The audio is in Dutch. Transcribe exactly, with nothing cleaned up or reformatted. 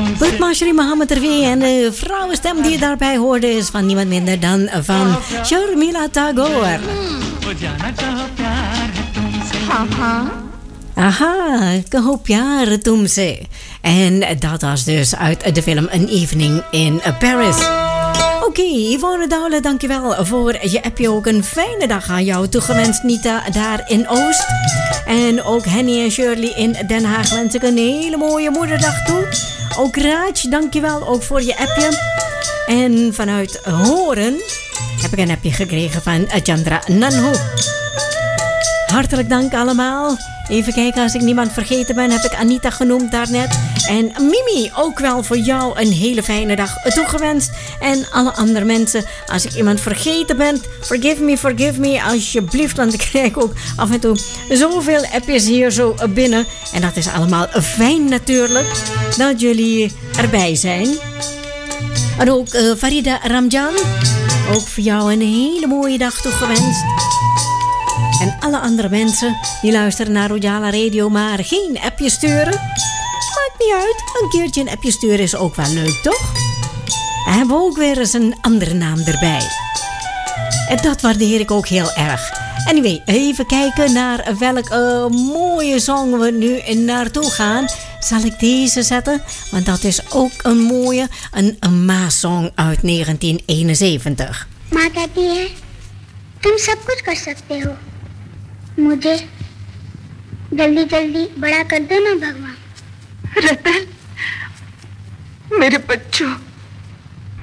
Burtmacherie Mohammed Erwee en de vrouwenstem die je daarbij hoorde is van niemand minder dan van Sharmila Tagore. Aha, Kaho Pyar Tumse. En dat was dus uit de film An Evening in Paris. Oké, okay, Yvonne Douwle, dankjewel voor je appje. Ook een fijne dag aan jou toegewenst, Nita, daar in Oost. En ook Henny en Shirley in Den Haag wens ik een hele mooie moederdag toe. Ook Raaj, dankjewel ook voor je appje. En vanuit Horen heb ik een appje gekregen van Chandra Nanhu. Hartelijk dank allemaal. Even kijken, als ik niemand vergeten ben, heb ik Anita genoemd daarnet. En Mimi, ook wel voor jou een hele fijne dag toegewenst. En alle andere mensen, als ik iemand vergeten ben, forgive me, forgive me, alsjeblieft. Want ik krijg ook af en toe zoveel appjes hier zo binnen. En dat is allemaal fijn natuurlijk, dat jullie erbij zijn. En ook uh, Farida Ramjan, ook voor jou een hele mooie dag toegewenst. En alle andere mensen die luisteren naar Rojala Radio, maar geen appje sturen. Maakt niet uit, een keertje een appje sturen is ook wel leuk, toch? En hebben we ook weer eens een andere naam erbij. En dat waardeer ik ook heel erg. Anyway, even kijken naar welke uh, mooie song we nu naartoe gaan. Zal ik deze zetten? Want dat is ook een mooie, een, een Ma-song uit negentien eenenzeventig. माँ कहती है तुम सब कुछ कर सकते हो, मुझे जल्दी जल्दी बड़ा कर दो ना भगवान। रतन, मेरे बच्चों,